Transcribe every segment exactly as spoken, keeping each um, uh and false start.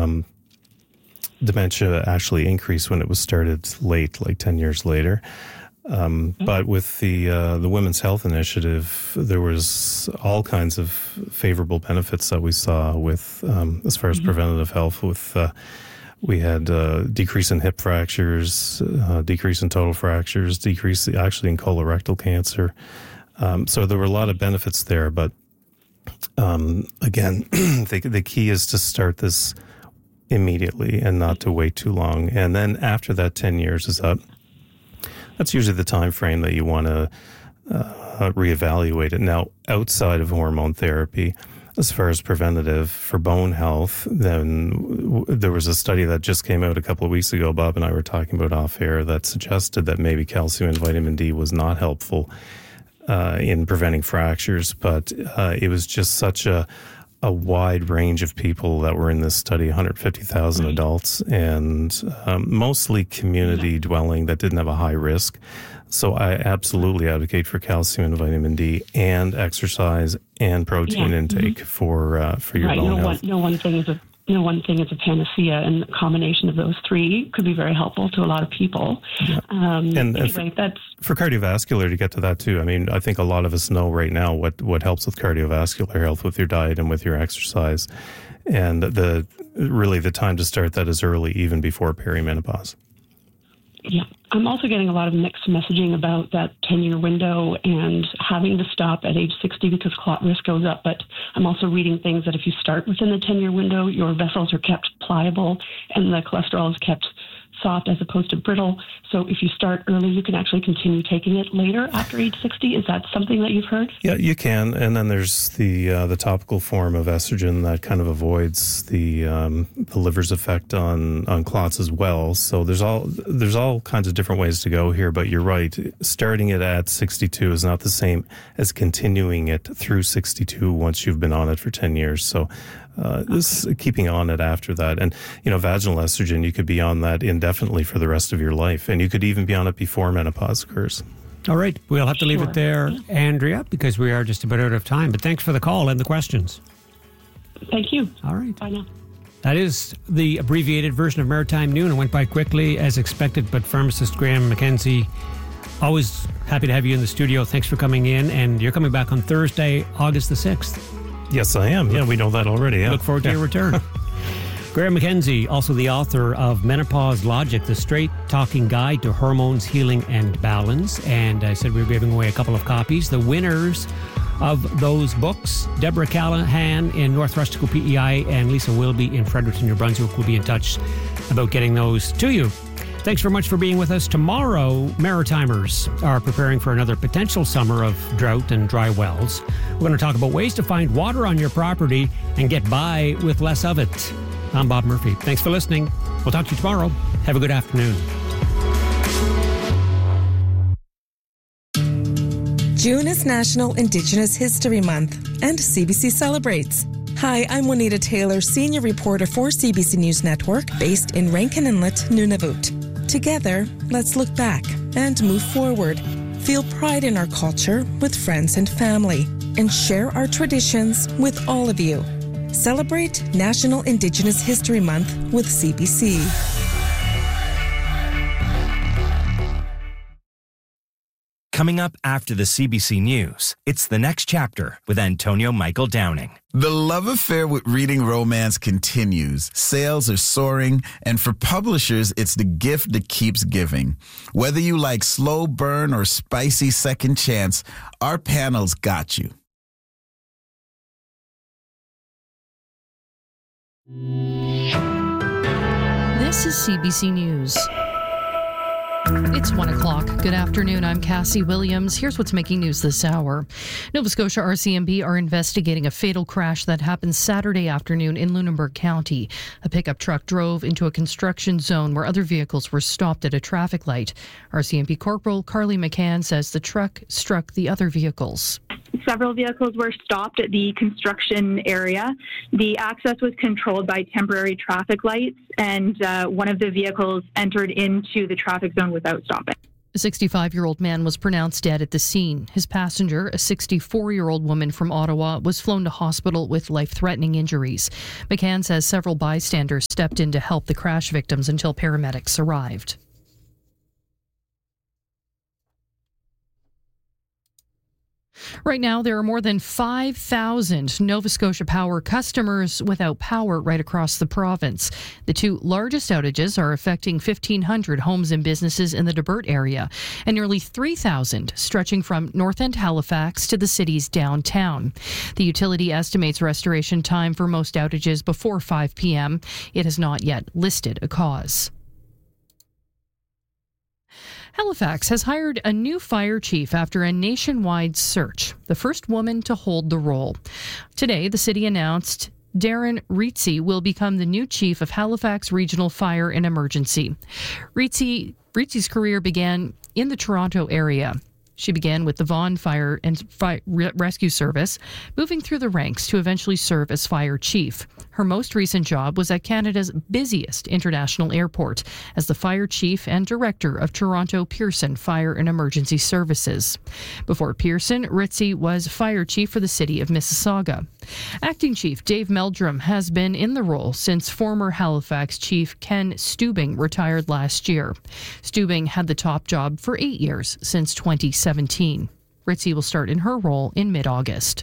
um, dementia actually increased when it was started late, like ten years later. Um, mm-hmm. But with the uh, the Women's Health Initiative, there was all kinds of favorable benefits that we saw with, um, as far as mm-hmm. preventative health. With uh, we had uh, decrease in hip fractures, uh, decrease in total fractures, decrease actually in colorectal cancer. Um, so there were a lot of benefits there. But um, again, the, the key is to start this immediately and not to wait too long. And then after that ten years is up, that's usually the time frame that you want to uh, reevaluate it. Now, outside of hormone therapy, as far as preventative for bone health, then w- there was a study that just came out a couple of weeks ago, Bob and I were talking about off air, that suggested that maybe calcium and vitamin D was not helpful uh, in preventing fractures, but uh, it was just such a a wide range of people that were in this study, one hundred fifty thousand right. adults, and um, mostly community yeah. dwelling that didn't have a high risk. So I absolutely advocate for calcium and vitamin D and exercise and protein yeah. intake mm-hmm. for uh, for your right. bone no health. One, no one thing is a no one thing is a panacea, and the combination of those three could be very helpful to a lot of people. Yeah. Um, and, anyway, and for, that's for cardiovascular, to get to that too. I mean, I think a lot of us know right now what, what helps with cardiovascular health with your diet and with your exercise, and the really the time to start that is early, even before perimenopause. Yeah. I'm also getting a lot of mixed messaging about that ten-year window and having to stop at age sixty because clot risk goes up. But I'm also reading things that if you start within the ten-year window, your vessels are kept pliable and the cholesterol is kept soft as opposed to brittle. So if you start early, you can actually continue taking it later after age sixty. Is that something that you've heard? Yeah, you can. And then there's the uh, the topical form of estrogen that kind of avoids the um, the liver's effect on, on clots as well. So there's all there's all kinds of different ways to go here. But you're right. Starting it at sixty-two is not the same as continuing it through sixty-two once you've been on it for ten years. So Uh, this okay. keeping on it after that. And, you know, vaginal estrogen, you could be on that indefinitely for the rest of your life. And you could even be on it before menopause occurs. All right. We'll have to leave sure. it there, Andrea, because we are just about out of time. But thanks for the call and the questions. Thank you. All right. Bye now. That is the abbreviated version of Maritime Noon. It went by quickly as expected, but pharmacist Graham McKenzie, always happy to have you in the studio. Thanks for coming in. And you're coming back on Thursday, August the sixth. Yes, I am. Yeah, we know that already. Yeah. Look forward to your return. Graham McKenzie, also the author of Menopause Logic, the straight-talking guide to hormones, healing, and balance. And I said we were giving away a couple of copies. The winners of those books, Deborah Callahan in North Rustico P E I and Lisa Wilby in Fredericton, New Brunswick, will be in touch about getting those to you. Thanks very much for being with us. Tomorrow, Maritimers are preparing for another potential summer of drought and dry wells. We're going to talk about ways to find water on your property and get by with less of it. I'm Bob Murphy. Thanks for listening. We'll talk to you tomorrow. Have a good afternoon. June is National Indigenous History Month, and C B C celebrates. Hi, I'm Juanita Taylor, senior reporter for C B C News Network, based in Rankin Inlet, Nunavut. Together, let's look back and move forward. Feel pride in our culture with friends and family, and share our traditions with all of you. Celebrate National Indigenous History Month with C B C. Coming up after the C B C News, it's The Next Chapter with Antonio Michael Downing. The love affair with reading romance continues. Sales are soaring, and for publishers, it's the gift that keeps giving. Whether you like slow burn or spicy second chance, our panel's got you. This is C B C News. It's one o'clock. Good afternoon. I'm Cassie Williams. Here's what's making news this hour. Nova Scotia R C M P are investigating a fatal crash that happened Saturday afternoon in Lunenburg County. A pickup truck drove into a construction zone where other vehicles were stopped at a traffic light. R C M P Corporal Carly McCann says the truck struck the other vehicles. Several vehicles were stopped at the construction area. The access was controlled by temporary traffic lights, and uh, one of the vehicles entered into the traffic zone without stopping. A sixty-five-year-old man was pronounced dead at the scene. His passenger, a sixty-four-year-old woman from Ottawa, was flown to hospital with life-threatening injuries. McCann says several bystanders stepped in to help the crash victims until paramedics arrived. Right now, there are more than five thousand Nova Scotia Power customers without power right across the province. The two largest outages are affecting fifteen hundred homes and businesses in the Debert area, and nearly three thousand stretching from North End Halifax to the city's downtown. The utility estimates restoration time for most outages before five p.m. It has not yet listed a cause. Halifax has hired a new fire chief after a nationwide search, the first woman to hold the role. Today, the city announced Darren Ritzy will become the new chief of Halifax Regional Fire and Emergency. Ritzy, Ritzy's career began in the Toronto area. She began with the Vaughan Fire and Fire Rescue Service, moving through the ranks to eventually serve as fire chief. Her most recent job was at Canada's busiest international airport as the fire chief and director of Toronto Pearson Fire and Emergency Services. Before Pearson, Ritzy was fire chief for the city of Mississauga. Acting Chief Dave Meldrum has been in the role since former Halifax Chief Ken Stubing retired last year. Stubing had the top job for eight years since twenty seventeen. Ritzy will start in her role in mid-August.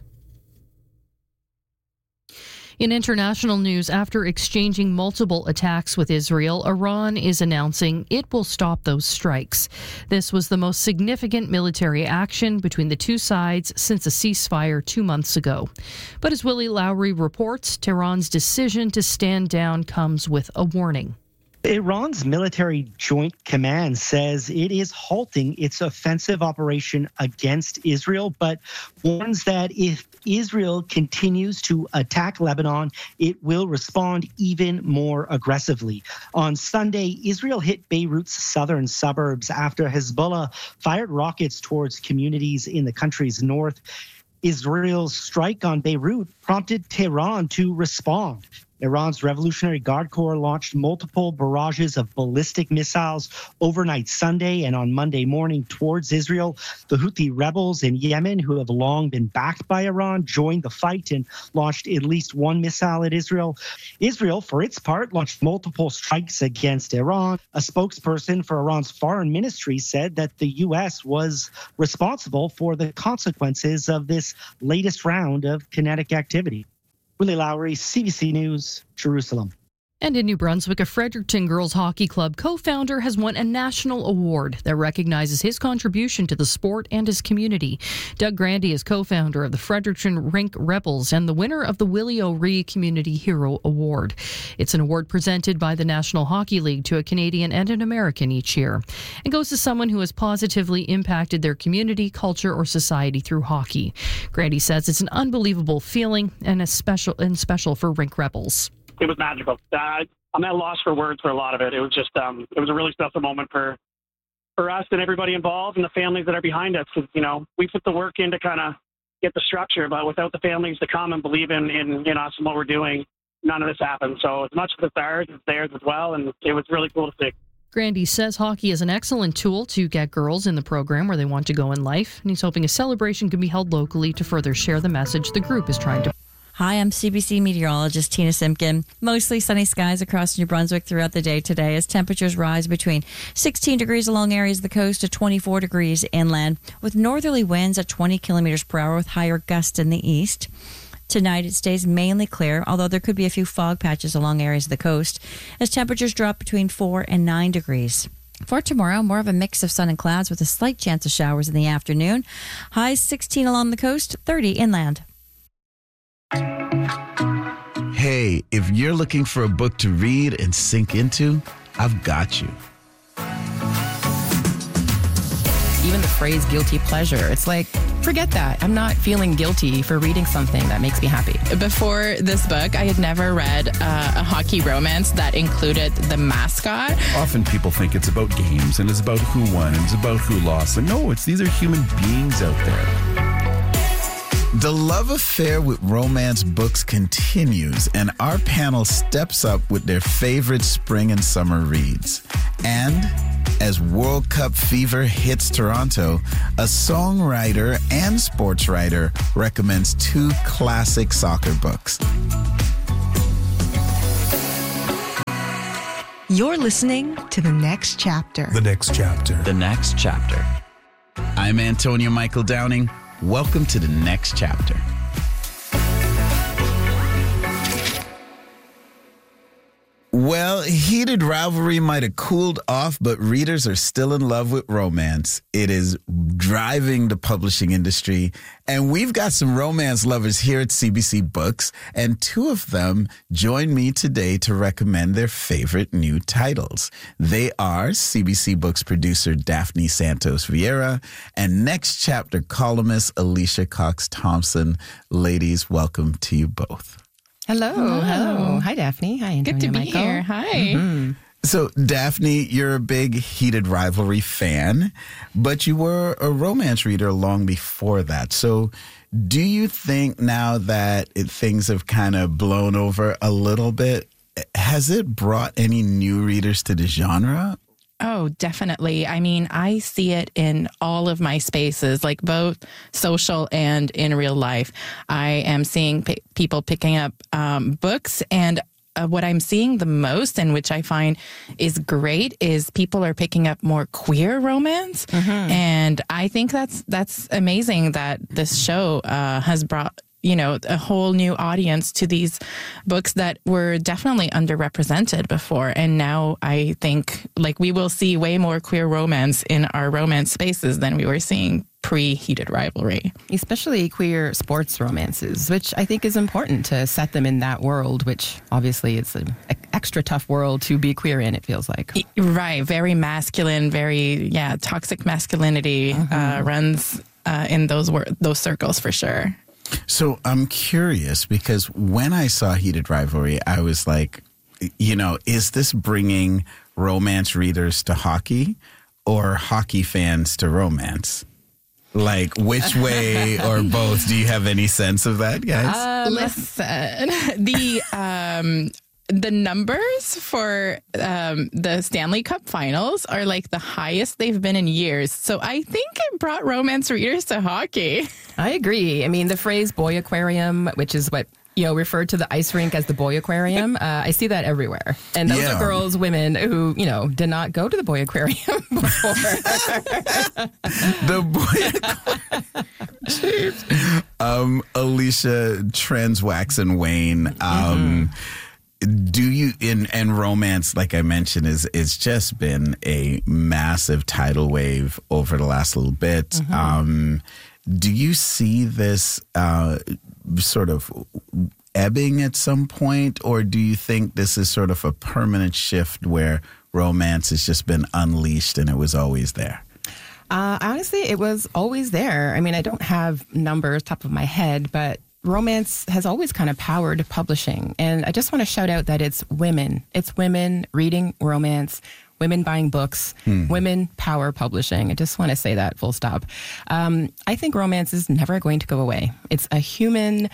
In international news, after exchanging multiple attacks with Israel, Iran is announcing it will stop those strikes. This was the most significant military action between the two sides since a ceasefire two months ago. But as Willie Lowry reports, Tehran's decision to stand down comes with a warning. Iran's military joint command says it is halting its offensive operation against Israel, but warns that if Israel continues to attack Lebanon, it will respond even more aggressively. On Sunday, Israel hit Beirut's southern suburbs after Hezbollah fired rockets towards communities in the country's north. Israel's strike on Beirut prompted Tehran to respond. Iran's Revolutionary Guard Corps launched multiple barrages of ballistic missiles overnight Sunday and on Monday morning towards Israel. The Houthi rebels in Yemen, who have long been backed by Iran, joined the fight and launched at least one missile at Israel. Israel, for its part, launched multiple strikes against Iran. A spokesperson for Iran's foreign ministry said that the U S was responsible for the consequences of this latest round of kinetic activity. Willie Lowry, C B C News, Jerusalem. And in New Brunswick, a Fredericton Girls Hockey Club co-founder has won a national award that recognizes his contribution to the sport and his community. Doug Grandy is co-founder of the Fredericton Rink Rebels and the winner of the Willie O'Ree Community Hero Award. It's an award presented by the National Hockey League to a Canadian and an American each year and goes to someone who has positively impacted their community, culture, or society through hockey. Grandy says it's an unbelievable feeling and a special and special for Rink Rebels. It was magical. Uh, I'm at a loss for words for a lot of it. It was just, um, it was a really special moment for, for us and everybody involved and the families that are behind us. Because, you know, we put the work in to kind of get the structure, but without the families to come and believe in, in, in us and what we're doing, none of this happened. So as much as it's ours, it's theirs as well, and it was really cool to see. Grandy says hockey is an excellent tool to get girls in the program where they want to go in life, and he's hoping a celebration can be held locally to further share the message the group is trying to. Hi, I'm C B C meteorologist Tina Simpkin. Mostly sunny skies across New Brunswick throughout the day today as temperatures rise between sixteen degrees along areas of the coast to twenty-four degrees inland, with northerly winds at twenty kilometers per hour with higher gusts in the east. Tonight, it stays mainly clear, although there could be a few fog patches along areas of the coast, as temperatures drop between four and nine degrees. For tomorrow, more of a mix of sun and clouds with a slight chance of showers in the afternoon. Highs sixteen along the coast, thirty inland. Hey, if you're looking for a book to read and sink into, I've got you. Even the phrase guilty pleasure, it's like, forget that. I'm not feeling guilty for reading something that makes me happy. Before this book, I had never read uh, a hockey romance that included the mascot. Often people think it's about games and it's about who won and it's about who lost. And no, it's these are human beings out there. The love affair with romance books continues, and our panel steps up with their favorite spring and summer reads. And As World Cup fever hits Toronto, a songwriter and sports writer recommends two classic soccer books. You're listening to The Next Chapter. The Next Chapter. The Next Chapter. I'm Antonio Michael Downing. Welcome to The Next Chapter. Well, heated rivalry might have cooled off, but readers are still in love with romance. It is driving the publishing industry, and we've got some romance lovers here at C B C Books, and two of them join me today to recommend their favorite new titles. They are C B C Books producer Daphne Santos Vieira and Next Chapter columnist Alicia Cox Thompson. Ladies, welcome to you both. Hello, hello. hello. Hi, Daphne. Hi, Antonio. Good to be Michael. here. Hi. Mm-hmm. So, Daphne, you're a big heated rivalry fan, but you were a romance reader long before that. So, do you think now that it, things have kind of blown over a little bit, has it brought any new readers to the genre? Oh, definitely. I mean, I see it in all of my spaces, like both social and in real life. I am seeing p- people picking up um, books, and uh, what I'm seeing the most, and which I find is great, is people are picking up more queer romance. Mm-hmm. And I think that's that's amazing that this show uh, has brought, you know, a whole new audience to these books that were definitely underrepresented before. And now I think like we will see way more queer romance in our romance spaces than we were seeing pre-heated rivalry. Especially queer sports romances, which I think is important to set them in that world, which obviously it's an extra tough world to be queer in, it feels like. Right. Very masculine, very, yeah, toxic masculinity mm-hmm. uh, runs uh, in those wor- those circles for sure. So I'm curious because when I saw Heated Rivalry, I was like, you know, is this bringing romance readers to hockey or hockey fans to romance? Like, which way or both? Do you have any sense of that, guys? Um, listen, the um, the numbers for um, the Stanley Cup Finals are like the highest they've been in years. So I think it brought romance readers to hockey. I agree. I mean, the phrase boy aquarium, which is what, you know, referred to the ice rink as the boy aquarium. Uh, I see that everywhere. And those yeah. are girls, women who, you know, did not go to the boy aquarium before. The boy aquarium. Jeez. Um, Alicia, trends wax and wane. Um, mm-hmm. Do you, in and romance, like I mentioned, is it's just been a massive tidal wave over the last little bit. Mm-hmm. Um, do you see this uh, sort of ebbing at some point, or do you think this is sort of a permanent shift where romance has just been unleashed and it was always there? Uh, honestly, it was always there. I mean, I don't have numbers top of my head, but romance has always kind of powered publishing. And I just want to shout out that it's women. It's women reading romance, women buying books, hmm. women power publishing. I just want to say that full stop. Um, I think romance is never going to go away. It's a human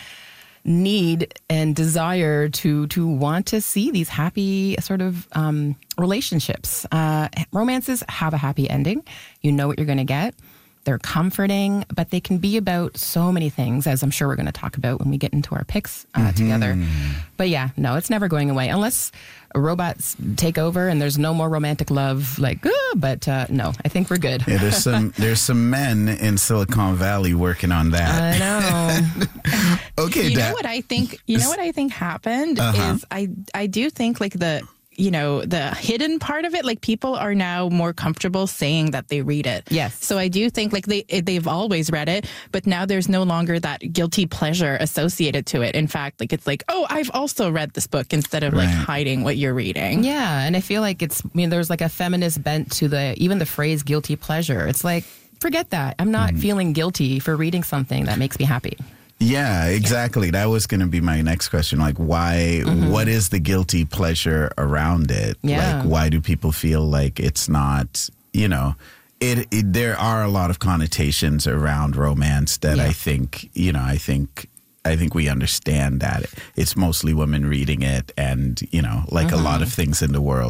need and desire to to want to see these happy sort of um, relationships. Uh, romances have a happy ending. You know what you're going to get. They're comforting, but they can be about so many things, as I'm sure we're going to talk about when we get into our picks uh, mm-hmm. together. But yeah, no, it's never going away unless robots take over and there's no more romantic love. Like, uh, but uh, no, I think we're good. Yeah, there's some there's some men in Silicon Valley working on that. I know. Okay, you Dad. know what I think. You know what I think happened uh-huh. is I I do think like the. you know, the hidden part of it, like people are now more comfortable saying that they read it. Yes. So I do think like they, they've always read it, but now there's no longer that guilty pleasure associated to it. In fact, like it's like, oh, I've also read this book instead of right. like hiding what you're reading. Yeah. And I feel like it's, I mean, there's like a feminist bent to the, even the phrase guilty pleasure. It's like, forget that. I'm not mm. feeling guilty for reading something that makes me happy. Yeah, exactly. That was going to be my next question. Like, why, mm-hmm. what is the guilty pleasure around it? Yeah. Like, why do people feel like it's not, you know, it, it there are a lot of connotations around romance that yeah. I think, you know, I think, I think we understand that it's mostly women reading it and, you know, like mm-hmm. a lot of things in the world.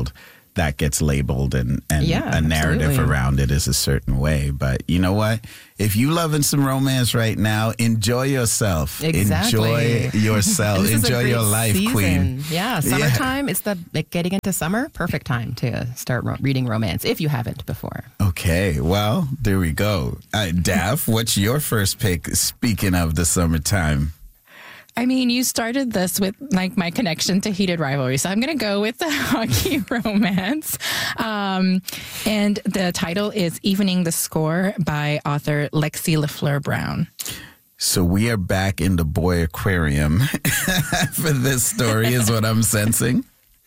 that gets labeled and, and Yeah, a narrative absolutely. around it is a certain way. But you know what? If you loving some romance right now, enjoy yourself. Exactly. Enjoy yourself. And this is a Enjoy great your life, season. queen. Yeah, summertime. It's the like getting into summer. Perfect time to start ro- reading romance if you haven't before. Okay, well, there we go. Uh, Daph, what's your first pick, speaking of the summertime? I mean, you started this with like my connection to Heated Rivalry, so I'm going to go with the hockey romance. Um, and the title is Evening the Score by author Lexi LaFleur Brown. So we are back in the boy aquarium for this story, is what I'm sensing.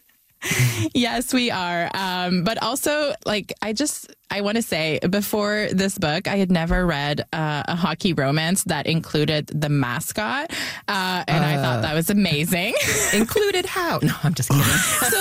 Yes, we are. Um, but also, like, I just, I want to say, before this book, I had never read uh, a hockey romance that included the mascot. Uh, and uh, I thought that was amazing. Included how? No, I'm just kidding. So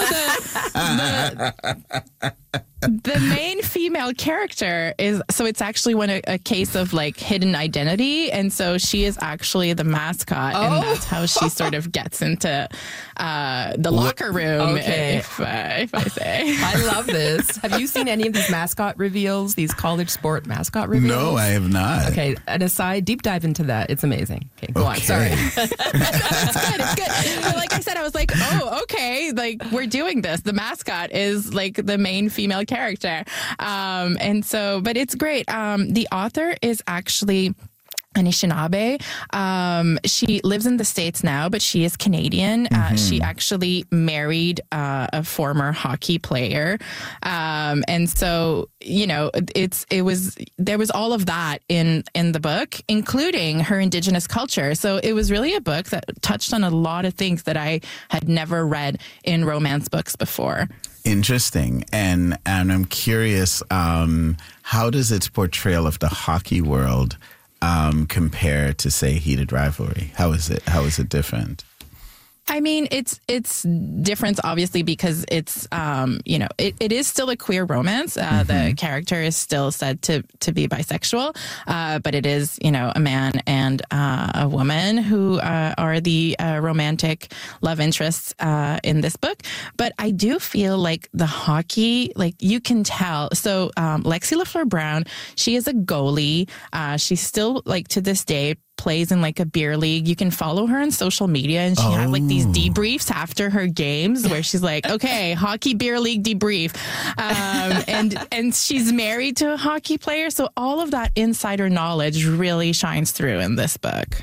the, the, the main female character is, so it's actually when a, a case of like hidden identity. And so she is actually the mascot. Oh. And that's how she sort of gets into uh, the locker room, Okay. if, uh, if I say. I love this. Have you seen any of these mascot reveals, these college sport mascot reveals? No, I have not. Okay, an aside, deep dive into that. It's amazing. Okay, go Okay. on. Sorry. It's good. It's good. But like I said, I was like, oh, okay. Like we're doing this. The mascot is like the main female character. Um, and so, but it's great. Um, the author is actually Anishinaabe. Um, she lives in the States now, but she is Canadian. Mm-hmm. Uh, she actually married uh, a former hockey player. Um, and so, you know, it's, it was, there was all of that in, in the book, including her Indigenous culture. So it was really a book that touched on a lot of things that I had never read in romance books before. Interesting. And and I'm curious, um, how does its portrayal of the hockey world um, compare to, say, Heated Rivalry? How is it? How is it different? I mean, it's it's different, obviously, because it's, um, you know, it, it is still a queer romance. Uh, mm-hmm. The character is still said to, to be bisexual, uh, but it is, you know, a man and uh, a woman who uh, are the uh, romantic love interests uh, in this book. But I do feel like the hockey, like you can tell. So um, Lexi LaFleur Brown, she is a goalie. Uh, she's still, like, to this day, plays in like a beer league. You can follow her on social media, and she oh. has like these debriefs after her games where she's like, okay, hockey beer league debrief. Um, and, and she's married to a hockey player. So all of that insider knowledge really shines through in this book.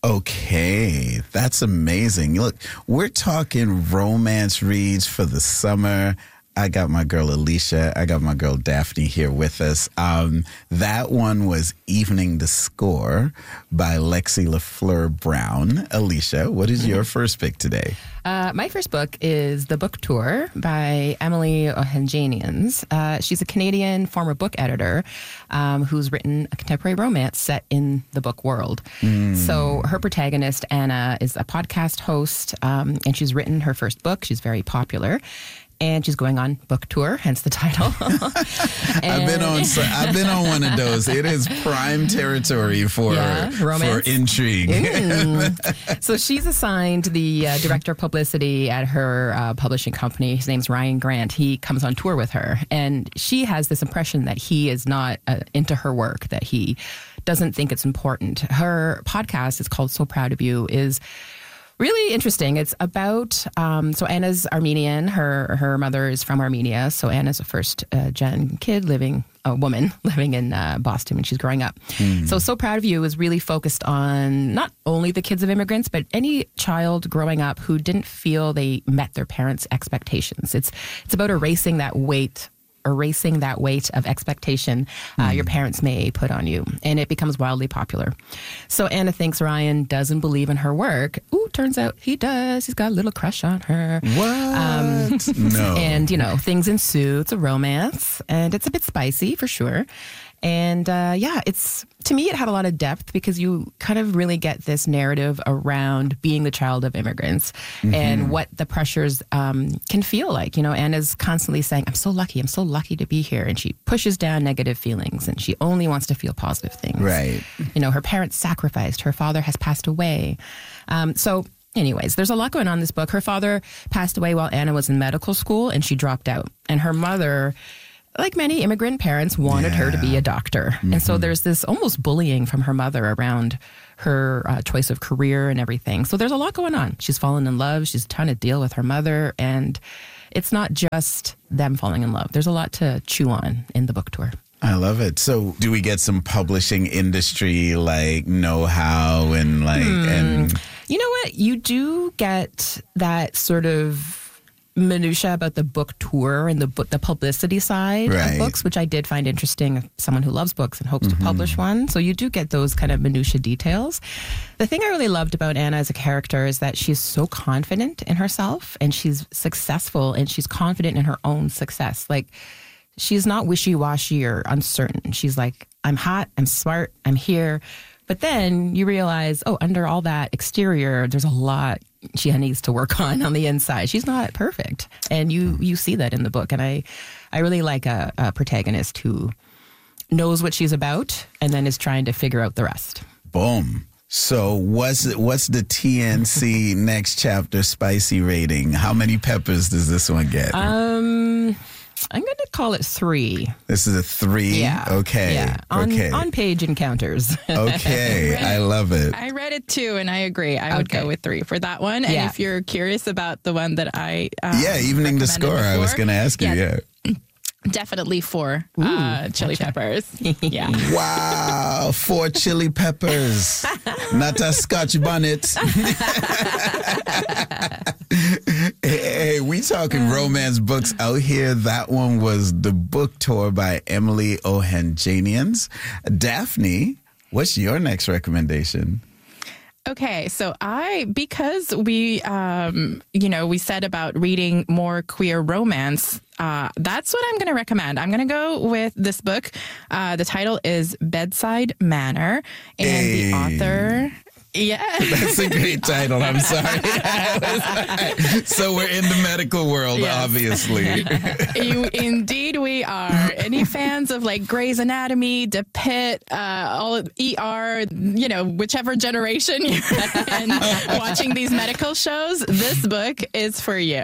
Okay, that's amazing. Look, we're talking romance reads for the summer. I got my girl Alicia. I got my girl Daphne here with us. Um, that one was Evening the Score by Lexi LaFleur Brown. Alicia, what is your first pick today? Uh, my first book is The Book Tour by Emily Ohanjanians. Uh, she's a Canadian former book editor um, who's written a contemporary romance set in the book world. Mm. So her protagonist, Anna, is a podcast host, um, and she's written her first book. She's very popular. And she's going on book tour, hence the title. I've been on. I've been on one of those. It is prime territory for yeah, for intrigue. Mm. So she's assigned the uh, director of publicity at her uh, publishing company. His name's Ryan Grant. He comes on tour with her, and she has this impression that he is not uh, into her work, that he doesn't think it's important. Her podcast is called So Proud of You. Is really interesting. It's about, um, so Anna's Armenian. Her her mother is from Armenia. So Anna's a first uh, gen kid living, a woman living in uh, Boston when she's growing up. Mm. So So Proud of You is really focused on not only the kids of immigrants, but any child growing up who didn't feel they met their parents' expectations. It's It's about erasing that weight erasing that weight of expectation uh, mm. your parents may put on you. And it becomes wildly popular. So Anna thinks Ryan doesn't believe in her work. Ooh, turns out he does. He's got a little crush on her. What? Um, no. And, you know, things ensue. It's a romance. And it's a bit spicy, for sure. And uh, yeah, it's to me, it had a lot of depth because you kind of really get this narrative around being the child of immigrants mm-hmm. and what the pressures um, can feel like. You know, Anna's constantly saying, I'm so lucky, I'm so lucky to be here. And she pushes down negative feelings and she only wants to feel positive things. Right. You know, her parents sacrificed, her father has passed away. Um, so Anyways, there's a lot going on in this book. Her father passed away while Anna was in medical school, and she dropped out. And her mother, like many immigrant parents, wanted yeah. her to be a doctor. Mm-hmm. And so there's this almost bullying from her mother around her uh, choice of career and everything. So there's a lot going on. She's fallen in love. She's trying to deal with her mother. And it's not just them falling in love. There's a lot to chew on in the book tour. I love it. So do we get some publishing industry like know-how and like... Hmm. and You know what? You do get that sort of minutia about the book tour and the book, the publicity side right. of books, which I did find interesting as someone who loves books and hopes Mm-hmm. to publish one. So you do get those kind of minutia details. The thing I really loved about Anna as a character is that she's so confident in herself and she's successful and she's confident in her own success. Like, she's not wishy-washy or uncertain. She's like, I'm hot, I'm smart, I'm here. But then you realize, oh, under all that exterior, there's a lot she needs to work on on the inside. She's not perfect. And you you see that in the book. And I, I really like a, a protagonist who knows what she's about and then is trying to figure out the rest. Boom. So what's what's the T N C next chapter spicy rating? How many peppers does this one get? Um... I'm going to call it three. This is a three? Yeah. Okay. Yeah. On, okay. on page encounters. Okay. I, I love it. I read it too, and I agree. I would okay. go with three for that one. And yeah. if you're curious about the one that I um, Yeah, evening the score. before, I was going to ask you. Yeah. yeah. Definitely four Ooh, uh, chili gotcha. peppers. Yeah. Wow. Four chili peppers. Not a Scotch bonnet. hey, hey, we talking romance books out here. That one was The Book Tour by Emily Ohanjanians. Daphne, what's your next recommendation? Okay, so I, because we, um, you know, we said about reading more queer romance, uh, that's what I'm going to recommend. I'm going to go with this book. Uh, the title is Bedside Manor, and hey. the author... Yeah. That's a great title. I'm sorry. So we're in the medical world, yes. obviously. You, indeed we are. Any fans of like Grey's Anatomy, DePitt, uh, all E R, you know, whichever generation you're in watching these medical shows, this book is for you.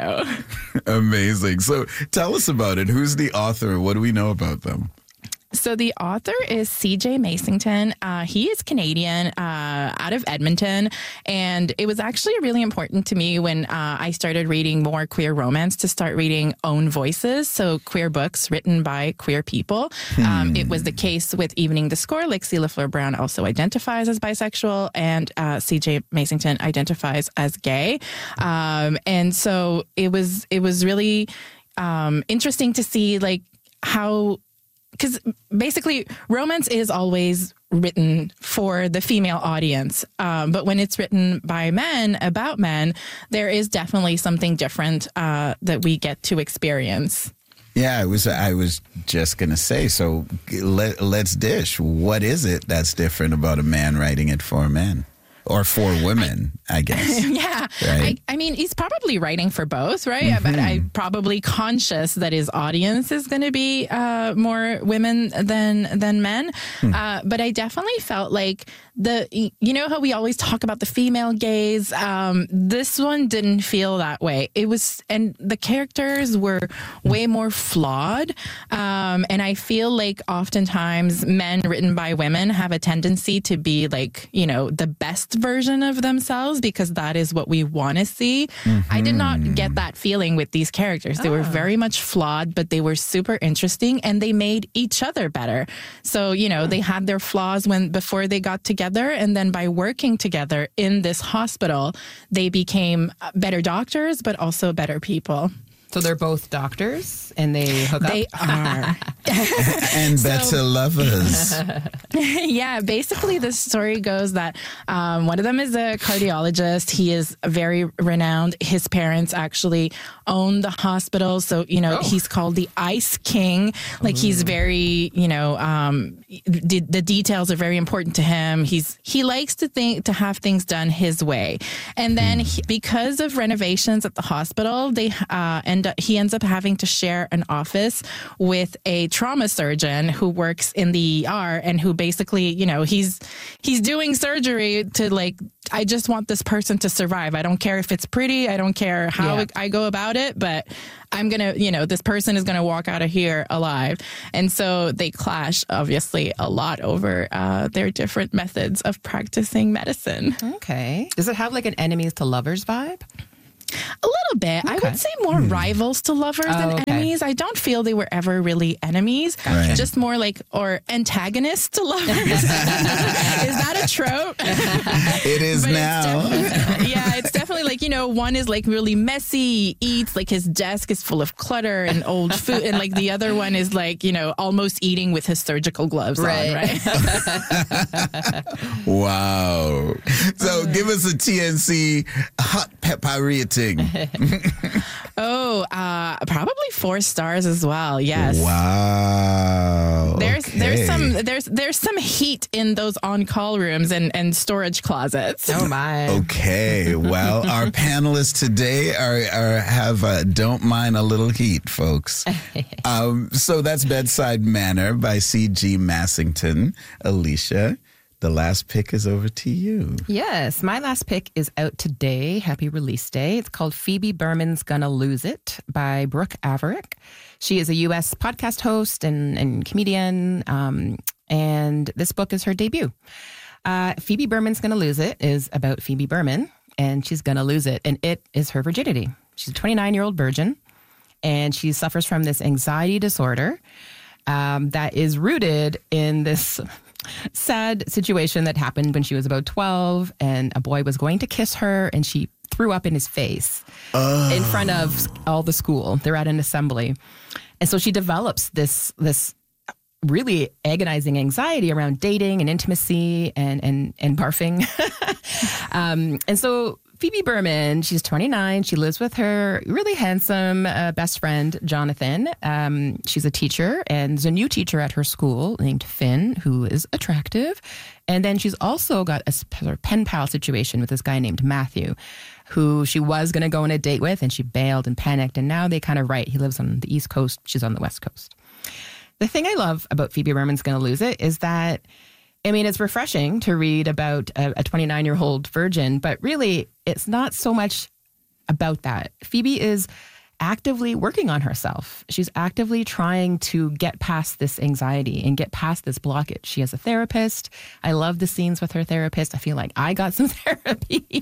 Amazing. So tell us about it. Who's the author? What do we know about them? So the author is C J Masington. Uh, he is Canadian, uh, out of Edmonton. And it was actually really important to me when uh, I started reading more queer romance to start reading own voices. So queer books written by queer people. Hmm. Um, it was the case with Evening the Score. Like Celia Fleur Brown also identifies as bisexual, and uh, C J Masington identifies as gay. Um, and so it was, it was really um, interesting to see like how... Because basically, romance is always written for the female audience. Um, but when it's written by men, about men, there is definitely something different uh, that we get to experience. Yeah, I was I was just going to say, so let, let's dish. What is it that's different about a man writing it for a man? Or for women, I guess. Yeah. Right? I, I mean, he's probably writing for both, right? Mm-hmm. But I'm probably conscious that his audience is going to be uh, more women than than men. Hmm. Uh, but I definitely felt like the, you know how we always talk about the female gaze? Um, this one didn't feel that way. It was, and the characters were way more flawed. Um, and I feel like oftentimes men written by women have a tendency to be like, you know, the best version of themselves because that is what we want to see. Mm-hmm. I did not get that feeling with these characters. They oh. were very much flawed, but they were super interesting and they made each other better. So, you know, they had their flaws when before they got together, and then by working together in this hospital, they became better doctors, but also better people. So they're both doctors and they hook they up? They are. And better so, lovers. Yeah, basically the story goes that um, one of them is a cardiologist. He is very renowned. His parents actually own the hospital. So, you know, oh. he's called the Ice King. Like Ooh. He's very, you know, um, the, the details are very important to him. He's He likes to think to have things done his way. And then he, because of renovations at the hospital, they uh, and end up, he ends up having to share an office with a trauma surgeon who works in the E R and who basically, you know, he's he's doing surgery to like, I just want this person to survive. I don't care if it's pretty. I don't care how Yeah. I go about it, but I'm going to, you know, this person is going to walk out of here alive. And so they clash, obviously, a lot over uh, their different methods of practicing medicine. Okay. Does it have like an enemies to lovers vibe? A little bit. I would say more rivals to lovers Oh, than okay. enemies. I don't feel they were ever really enemies. Right. Just more like, or antagonists to lovers. Is that a trope? It is But it's now. definitely- yeah, it's definitely like, you know, one is like really messy, he eats, like his desk is full of clutter and old food. And like the other one is like, you know, almost eating with his surgical gloves Right. on, right? Wow. So give us a T N C hot pepper rating. Oh, uh, probably four stars as well. Yes. Wow. There's Okay. there's some there's there's some heat in those on-call rooms and, and storage closets. Oh my. Okay. Well, our panelists today are, are have uh, don't mind a little heat, folks. Um, so that's Bedside Manor by C G Massington. Alicia, the last pick is over to you. Yes, my last pick is out today. Happy release day. It's called Phoebe Berman's Gonna Lose It by Brooke Averick. She is a U S podcast host and, and comedian, um, and this book is her debut. Uh, Phoebe Berman's Gonna Lose It is about Phoebe Berman, and she's gonna lose it, and it is her virginity. She's a twenty-nine-year-old virgin, and she suffers from this anxiety disorder um, that is rooted in this sad situation that happened when she was about twelve, and a boy was going to kiss her, and she threw up in his face Oh. in front of all the school. They're at an assembly. And so she develops this this really agonizing anxiety around dating and intimacy and and and barfing. um, and so Phoebe Berman, she's twenty-nine. She lives with her really handsome uh, best friend, Jonathan. Um, she's a teacher, and there's a new teacher at her school named Finn, who is attractive. And then she's also got a sort of pen pal situation with this guy named Matthew, who she was going to go on a date with, and she bailed and panicked. And now they kind of write. He lives on the East Coast. She's on the West Coast. The thing I love about Phoebe Berman's Gonna Lose It is that, I mean, it's refreshing to read about a, a twenty-nine-year-old virgin, but really, it's not so much about that. Phoebe is actively working on herself. She's actively trying to get past this anxiety and get past this blockage. She has a therapist. I love the scenes with her therapist. I feel like I got some therapy.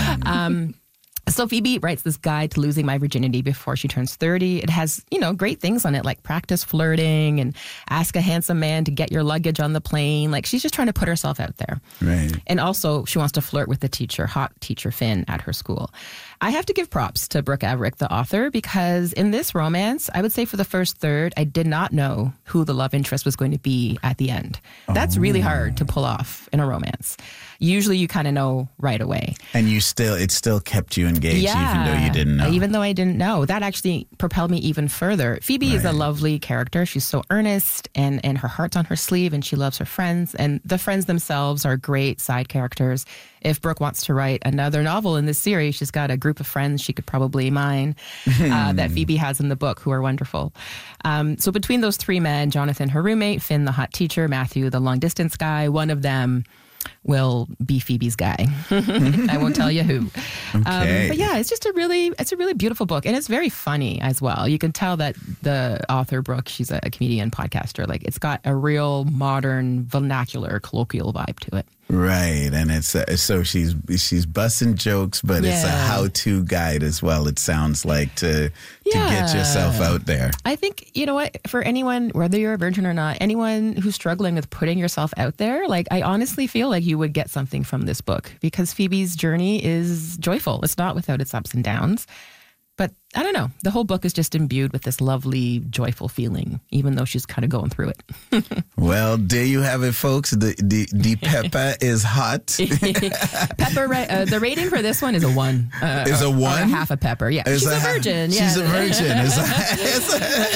um, So Phoebe writes this guide to losing my virginity before she turns thirty. It has, you know, great things on it, like practice flirting and ask a handsome man to get your luggage on the plane. Like, she's just trying to put herself out there. Right. And also, she wants to flirt with the teacher, hot teacher Finn at her school. I have to give props to Brooke Averick, the author, because in this romance, I would say for the first third, I did not know who the love interest was going to be at the end. That's really hard to pull off in a romance. Usually you kind of know right away. And you still, it still kept you engaged even though you didn't know. Even though I didn't know. That actually propelled me even further. Phoebe Right. is a lovely character. She's so earnest, and, and her heart's on her sleeve, and she loves her friends. And the friends themselves are great side characters. If Brooke wants to write another novel in this series, she's got a group of friends she could probably mine uh, that Phoebe has in the book who are wonderful. Um, so between those three men, Jonathan, her roommate, Finn, the hot teacher, Matthew, the long distance guy, one of them will be Phoebe's guy. I won't tell you who. Okay. Um, but yeah, it's just a really, it's a really beautiful book, and it's very funny as well. You can tell that the author Brooke, she's a comedian, podcaster. Like, it's got a real modern, vernacular, colloquial vibe to it. Right, and it's uh, so she's she's busting jokes, but it's a Yeah. how-to guide as well. It sounds like to to get yourself out there. I think, you know what, for anyone, whether you're a virgin or not, anyone who's struggling with putting yourself out there, like, I honestly feel like you would get something from this book, because Phoebe's journey is joyful. It's not without its ups and downs. But I don't know. The whole book is just imbued with this lovely, joyful feeling, even though she's kind of going through it. Well, there you have it, folks. The the, the pepper is hot. Pepper, ra- uh, the rating for this one is a one. Uh, Is a or- or one? a half a pepper. Yeah, It's she's a a, ha- virgin. She's yeah. a virgin. It's a, it's,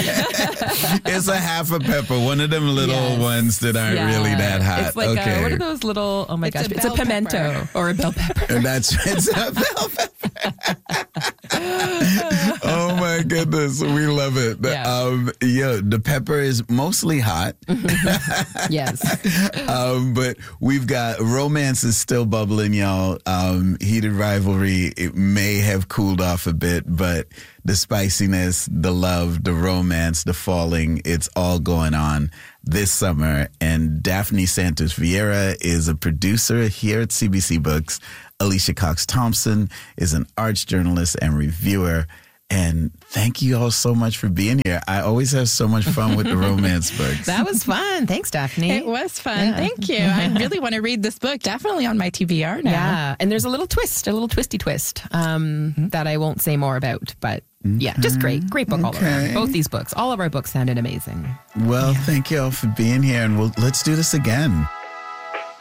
a, it's a half a pepper. One of them little Yes. ones that aren't Yeah. really that hot. It's like okay. a, what are those little? Oh my It's gosh! a It's a bell pimento pepper. or a bell pepper. And that's it's a bell pepper. Oh my my goodness. We love it. Yeah. Um, yeah, the pepper is mostly hot. Yes. um, but we've got romance is still bubbling, y'all. Um, heated rivalry, it may have cooled off a bit, but the spiciness, the love, the romance, the falling, it's all going on this summer. And Daphne Santos Vieira is a producer here at C B C Books. Alicia Cox Thompson is an arts journalist and reviewer. And thank you all so much for being here. I always have so much fun with the romance books. That was fun. Thanks, Daphne. It was fun. Yeah. Thank you. I really want to read this book. Definitely on my T B R now. Yeah. And there's a little twist, a little twisty twist um, mm-hmm. that I won't say more about. But yeah, just great. Great book all Okay. around. Both these books. All of our books sounded amazing. Well, yeah. Thank you all for being here. And we'll, let's do this again.